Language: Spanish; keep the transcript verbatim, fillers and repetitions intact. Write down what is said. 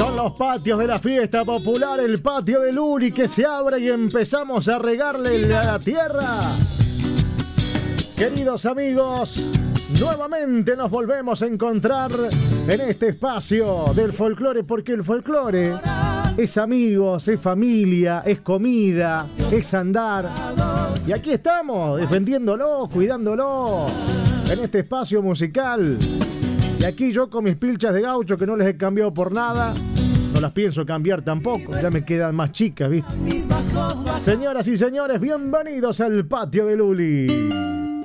Son los patios de la fiesta popular, el patio de Luli que se abre y empezamos a regarle la tierra. Queridos amigos, nuevamente nos volvemos a encontrar en este espacio del folclore, porque el folclore es amigos, es familia, es comida, es andar. Y aquí estamos, defendiéndolo, cuidándolo, en este espacio musical. Y aquí yo con mis pilchas de gaucho que no les he cambiado por nada, no las pienso cambiar tampoco, ya me quedan más chicas, ¿viste? Señoras y señores, bienvenidos al patio de Luli.